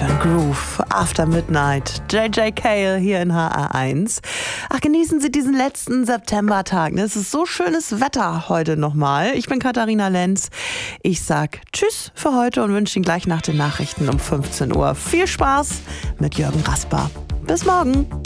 für ein Groove. After Midnight. JJ Cale hier in HR1. Ach, genießen Sie diesen letzten Septembertag. Es ist so schönes Wetter heute nochmal. Ich bin Katharina Lenz. Ich sag Tschüss für heute und wünsche Ihnen gleich nach den Nachrichten um 15 Uhr viel Spaß mit Jürgen Rasper. Bis morgen.